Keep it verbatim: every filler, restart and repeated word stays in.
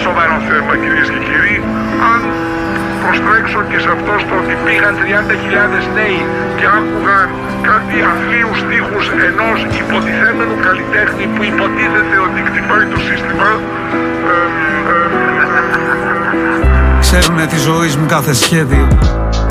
σοβαρό θέμα, κυρίες και κύριοι. Αν προστρέξω και σε αυτό στο ότι πήγαν τριάντα χιλιάδες νέοι και άκουγαν κάτι αθλίους στίχους ενός υποτιθέμενου καλλιτέχνη που υποτίθεται ότι κτυπάει το σύστημα. Ε, ε, Ξέρουνε τη ζωή μου κάθε σχέδιο.